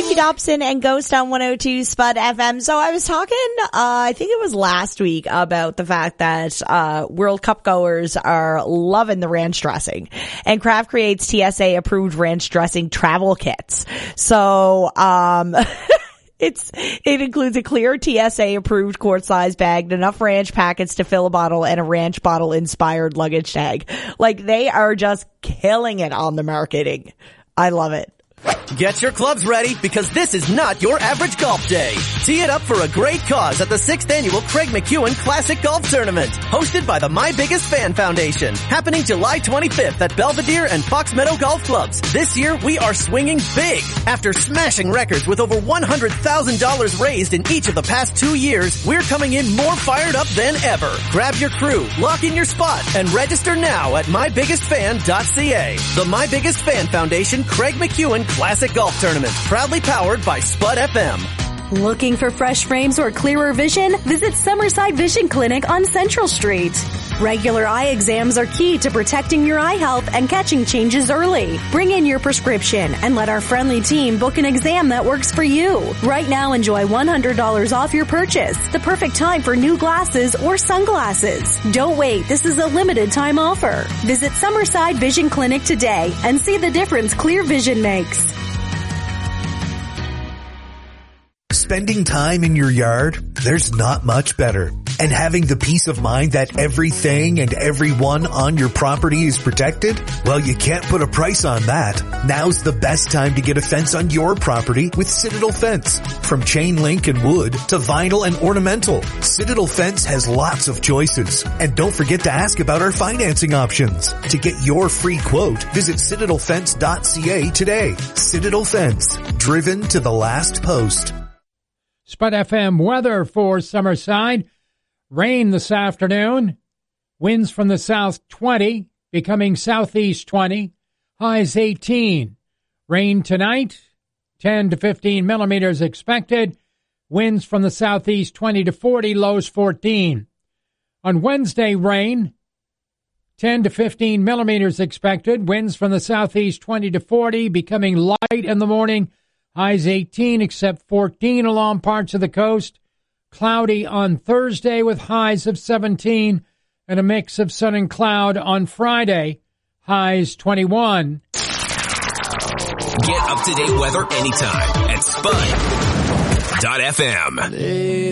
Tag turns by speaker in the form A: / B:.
A: Casey Dobson and Ghost on 102 Spud FM. So I was talking, I think it was last week, about the fact that World Cup goers are loving the ranch dressing. And Kraft creates TSA approved ranch dressing travel kits. So, it includes a clear TSA approved quart size bag, enough ranch packets to fill a bottle, and a ranch bottle inspired luggage tag. Like, they are just killing it on the marketing. I love it.
B: Get your clubs ready, because this is not your average golf day. Tee it up for a great cause at the 6th Annual Craig McEwen Classic Golf Tournament, hosted by the My Biggest Fan Foundation, happening July 25th at Belvedere and Fox Meadow Golf Clubs. This year, we are swinging big. After smashing records with over $100,000 raised in each of the past 2 years, we're coming in more fired up than ever. Grab your crew, lock in your spot, and register now at mybiggestfan.ca. The My Biggest Fan Foundation Craig McEwen Classic Golf Tournament, proudly powered by Spud FM.
C: Looking for fresh frames or clearer vision? Visit Summerside Vision Clinic on Central Street. Regular eye exams are key to protecting your eye health and catching changes early. Bring in your prescription and let our friendly team book an exam that works for you. Right now, enjoy $100 off your purchase. The perfect time for new glasses or sunglasses. Don't wait. This is a limited time offer. Visit Summerside Vision Clinic today and see the difference clear vision makes.
D: Spending time in your yard, there's not much better. And having the peace of mind that everything and everyone on your property is protected? Well, you can't put a price on that. Now's the best time to get a fence on your property with Citadel Fence. From chain link and wood to vinyl and ornamental, Citadel Fence has lots of choices. And don't forget to ask about our financing options. To get your free quote, visit citadelfence.ca today. Citadel Fence, driven to the last post.
E: Spud FM weather for Summerside. Rain this afternoon. Winds from the south 20, becoming southeast 20. Highs 18. Rain tonight, 10 to 15 millimeters expected. Winds from the southeast 20 to 40, lows 14. On Wednesday, rain, 10 to 15 millimeters expected. Winds from the southeast 20 to 40, becoming light in the morning. Highs 18, except 14 along parts of the coast. Cloudy on Thursday with highs of 17 and a mix of sun and cloud on Friday. Highs 21.
F: Get up-to-date weather anytime at Spud.fm.